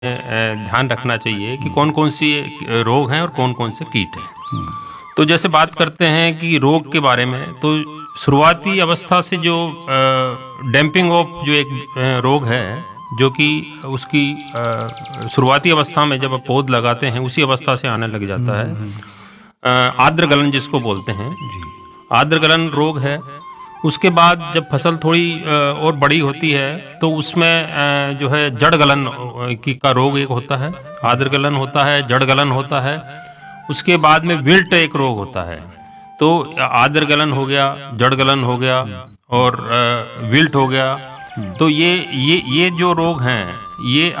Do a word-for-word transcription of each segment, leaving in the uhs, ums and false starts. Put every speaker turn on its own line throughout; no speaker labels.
ध्यान रखना चाहिए कि कौन कौन सी रोग हैं और कौन कौन से कीट हैं। तो जैसे बात करते हैं कि रोग के बारे में, तो शुरुआती अवस्था से जो डैम्पिंग ऑफ जो एक रोग है, जो कि उसकी शुरुआती अवस्था में जब आप पौध लगाते हैं उसी अवस्था से आने लग जाता है। आर्द्र गलन जिसको बोलते हैं, आर्द्र गलन रोग है। उसके बाद जब फसल थोड़ी और बड़ी होती है तो उसमें जो है जड़ गलन की का रोग एक होता है। आर्द्र गलन होता है, जड़ गलन होता है। उसके बाद में विल्ट एक रोग होता है। तो आर्द्र गलन हो गया, जड़ गलन हो गया और विल्ट हो गया। तो ये ये ये जो रोग हैं ये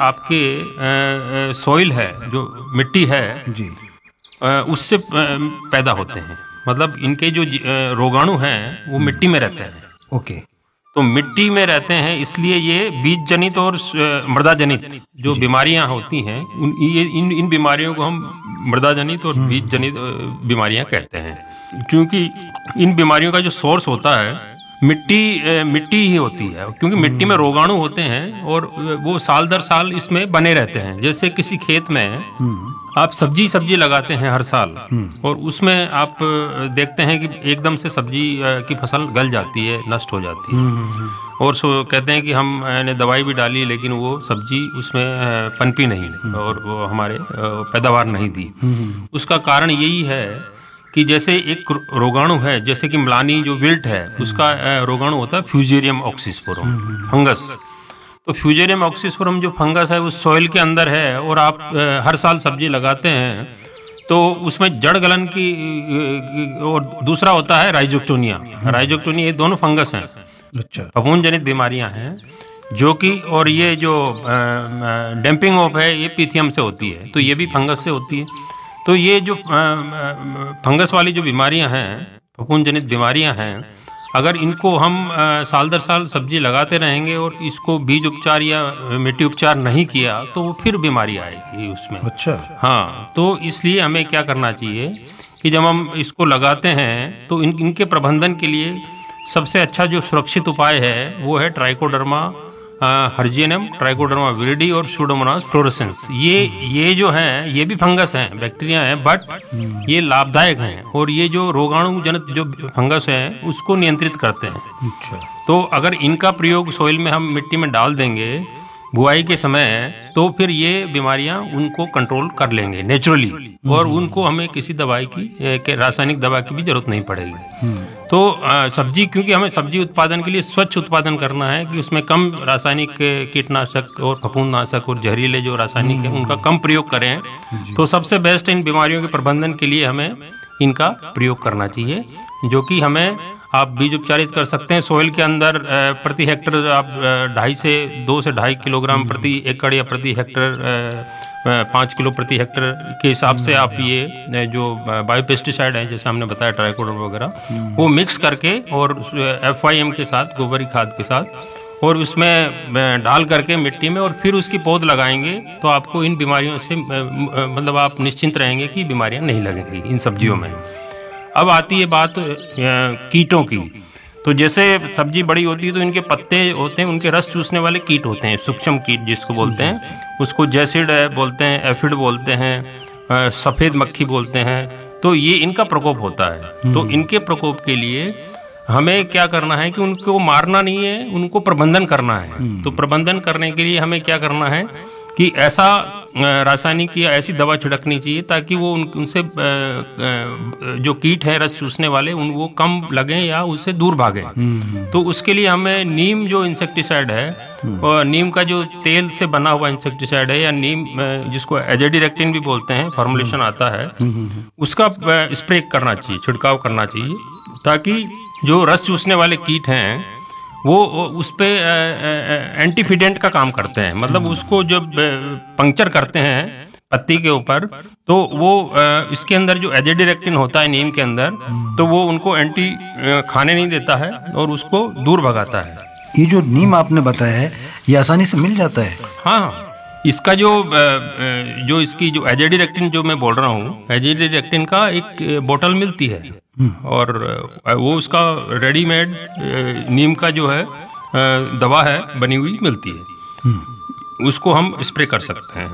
आपके सॉइल है, जो मिट्टी है जी, उससे पैदा होते हैं। मतलब इनके जो रोगाणु हैं वो मिट्टी में रहते हैं।
ओके।
तो मिट्टी में रहते हैं, इसलिए ये बीज जनित और मृदा जनित जो बीमारियां होती हैं, उन ये इन इन बीमारियों को हम मृदा जनित और बीज जनित बीमारियां कहते हैं। क्योंकि इन बीमारियों का जो सोर्स होता है मिट्टी मिट्टी ही होती है, क्योंकि मिट्टी में रोगाणु होते हैं और वो साल दर साल इसमें बने रहते हैं। जैसे किसी खेत में आप सब्जी सब्जी लगाते हैं हर साल, और उसमें आप देखते हैं कि एकदम से सब्जी की फसल गल जाती है, नष्ट हो जाती है, और सो कहते हैं कि हमने दवाई भी डाली लेकिन वो सब्जी उसमें पनपी नहीं और वो हमारे पैदावार नहीं दी। उसका कारण यही है कि जैसे एक रोगाणु है, जैसे कि म्लानी जो विल्ट है उसका रोगाणु होता है फ्यूजेरियम ऑक्सीस्पोरम फंगस। तो फ्यूजेरियम ऑक्सीस्पोरम जो फंगस है उस सॉइल के अंदर है, और आप हर साल सब्जी लगाते हैं तो उसमें जड़ गलन की, और दूसरा होता है राइजोक्टोनिया। राइजोक्टोनिया, ये दोनों फंगस हैं।
अच्छा।
फफूंद जनित बीमारियां हैं जो कि, और ये जो डैम्पिंग ऑफ है ये पीथियम से होती है, तो ये भी फंगस से होती है। तो ये जो फंगस वाली जो बीमारियां हैं, फफूंद जनित बीमारियां हैं, अगर इनको हम साल दर साल सब्जी लगाते रहेंगे और इसको बीज उपचार या मिट्टी उपचार नहीं किया तो वो फिर बीमारी आएगी उसमें।
अच्छा।
हाँ, तो इसलिए हमें क्या करना चाहिए कि जब हम इसको लगाते हैं तो इन इनके प्रबंधन के लिए सबसे अच्छा जो सुरक्षित उपाय है वो है ट्राइकोडर्मा हर्जियनम, ट्राइकोडर्मा विरिडी और स्यूडोमोनास फ्लोरेसेंस। ये ये जो हैं ये भी फंगस हैं, बैक्टीरिया हैं, बट ये लाभदायक हैं और ये जो रोगाणु जनित जो फंगस है उसको नियंत्रित करते हैं।
अच्छा।
तो अगर इनका प्रयोग सोइल में हम मिट्टी में डाल देंगे बुआई के समय, तो फिर ये बीमारियां उनको कंट्रोल कर लेंगे नेचुरली, और उनको हमें किसी दवाई की, रासायनिक दवा की भी जरूरत नहीं पड़ेगी। तो आ, सब्जी, क्योंकि हमें सब्जी उत्पादन के लिए स्वच्छ उत्पादन करना है कि उसमें कम रासायनिक कीटनाशक और फफूंदनाशक और जहरीले जो रासायनिक है उनका कम प्रयोग करें, तो सबसे बेस्ट इन बीमारियों के प्रबंधन के लिए हमें इनका प्रयोग करना चाहिए, जो कि हमें आप बीज उपचारित कर सकते हैं। सोइल के अंदर प्रति हेक्टर आप ढाई से दो से ढाई किलोग्राम प्रति एकड़ या प्रति हेक्टर पाँच किलो प्रति हेक्टर के हिसाब से आप ये जो बायोपेस्टिसाइड है, जैसे हमने बताया ट्राइकोडर्मा वगैरह, वो मिक्स करके और एफ आई एम के साथ, गोबरी खाद के साथ, और उसमें डाल करके मिट्टी में, और फिर उसकी पौध लगाएंगे तो आपको इन बीमारियों से मतलब आप निश्चिंत रहेंगे कि बीमारियां नहीं लगेंगी इन सब्जियों में। अब आती है बात कीटों की। तो जैसे सब्जी बड़ी होती है तो इनके पत्ते होते हैं, उनके रस चूसने वाले कीट होते हैं, सूक्ष्म कीट जिसको बोलते हैं, उसको जैसिड बोलते हैं, एफिड बोलते हैं, सफ़ेद मक्खी बोलते हैं। तो ये इनका प्रकोप होता है। तो इनके प्रकोप के लिए हमें क्या करना है कि उनको मारना नहीं है, उनको प्रबंधन करना है। तो प्रबंधन करने के लिए हमें क्या करना है कि ऐसा रासायनिक या ऐसी दवा छिड़कनी चाहिए ताकि वो उन, उनसे जो कीट है रस चूसने वाले, उन वो कम लगें या उससे दूर भागें। तो उसके लिए हमें नीम जो इंसेक्टिसाइड है, और नीम का जो तेल से बना हुआ इंसेक्टिसाइड है, या नीम जिसको एजेडिरेक्टिन भी बोलते हैं, फॉर्मुलेशन आता है, उसका स्प्रे करना चाहिए, छिड़काव करना चाहिए, ताकि जो रस चूसने वाले कीट हैं वो उस पे एंटीफिडेंट का काम करते हैं। मतलब उसको जब पंक्चर करते हैं पत्ती के ऊपर, तो वो इसके अंदर जो एजेडिरेक्टिन होता है नीम के अंदर, तो वो उनको एंटी खाने नहीं देता है और उसको दूर भगाता है।
ये जो नीम आपने बताया है ये आसानी से मिल जाता है?
हाँ, इसका जो जो इसकी जो एजेडिरेक्टिन जो मैं बोल रहा हूँ, एजेडिरेक्टिन का एक बोतल मिलती है, और वो उसका रेडीमेड नीम का जो है दवा है बनी हुई मिलती है। उसको हम स्प्रे कर सकते हैं।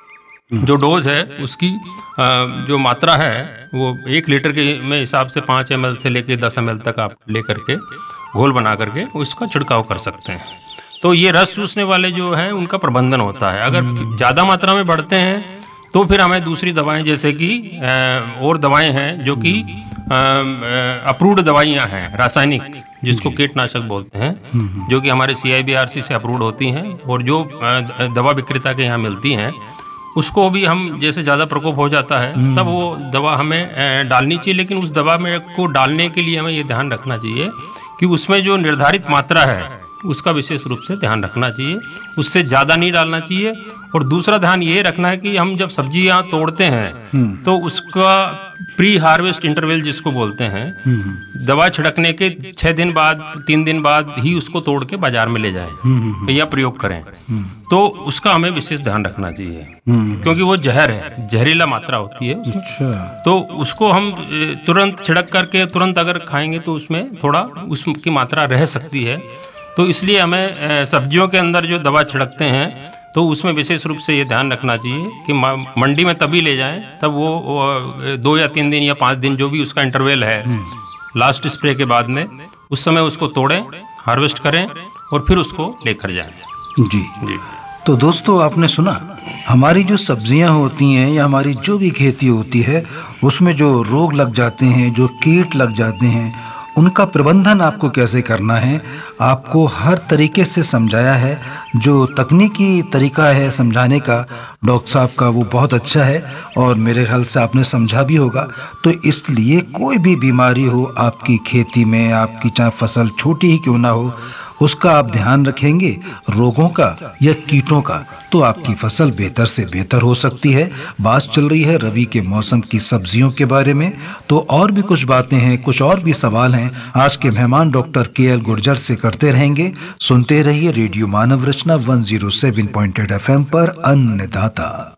जो डोज है उसकी जो मात्रा है वो एक लीटर के में हिसाब से पाँच एम एल से लेके दस एम एल तक आप ले करके घोल बना करके उसका छिड़काव कर सकते हैं। तो ये रस चूसने वाले जो हैं उनका प्रबंधन होता है। अगर ज़्यादा मात्रा में बढ़ते हैं तो फिर हमें दूसरी दवाएं जैसे कि और दवाएं हैं जो कि अप्रूव्ड दवाइयाँ हैं रासायनिक, जिसको कीटनाशक बोलते हैं, जो कि हमारे सी आई बी आर सी से अप्रूव्ड होती हैं और जो दवा विक्रेता के यहाँ मिलती हैं, उसको भी हम जैसे ज़्यादा प्रकोप हो जाता है तब वो दवा हमें डालनी चाहिए। लेकिन उस दवा में को डालने के लिए हमें ये ध्यान रखना चाहिए कि उसमें जो निर्धारित मात्रा है उसका विशेष रूप से ध्यान रखना चाहिए, उससे ज़्यादा नहीं डालना चाहिए। और दूसरा ध्यान ये रखना है कि हम जब सब्जियां तोड़ते हैं तो उसका प्री हार्वेस्ट इंटरवल जिसको बोलते हैं, दवा छिड़कने के छः दिन बाद तीन दिन बाद ही उसको तोड़ के बाजार में ले जाएं या प्रयोग करें, तो उसका हमें विशेष ध्यान रखना चाहिए क्योंकि वो जहर है, जहरीला मात्रा होती है उसमें।
अच्छा।
तो उसको हम तुरंत छिड़क करके तुरंत अगर खाएंगे तो उसमें थोड़ा उसकी मात्रा रह सकती है। तो इसलिए हमें सब्जियों के अंदर जो दवा छिड़कते हैं तो उसमें विशेष रूप से ये ध्यान रखना चाहिए कि मंडी में तभी ले जाएं तब वो, वो दो या तीन दिन या पाँच दिन जो भी उसका इंटरवल है लास्ट स्प्रे के बाद में, उस समय उसको तोड़ें, हार्वेस्ट करें और फिर उसको लेकर जाएं।
जी जी। तो दोस्तों आपने सुना, हमारी जो सब्जियां होती हैं या हमारी जो भी खेती होती है उसमें जो रोग लग जाते हैं, जो कीट लग जाते हैं, उनका प्रबंधन आपको कैसे करना है आपको हर तरीके से समझाया है। जो तकनीकी तरीका है समझाने का डॉक्टर साहब का वो बहुत अच्छा है और मेरे ख्याल से आपने समझा भी होगा। तो इसलिए कोई भी बीमारी हो आपकी खेती में, आपकी चाहे फसल छोटी ही क्यों ना हो, उसका आप ध्यान रखेंगे, रोगों का या कीटों का, तो आपकी फसल बेहतर से बेहतर हो सकती है। बात चल रही है रबी के मौसम की सब्जियों के बारे में, तो और भी कुछ बातें हैं, कुछ और भी सवाल हैं आज के मेहमान डॉक्टर के एल गुर्जर से करते रहेंगे। सुनते रहिए रेडियो मानव रचना one zero seven point eight F M पर अन्नदाता।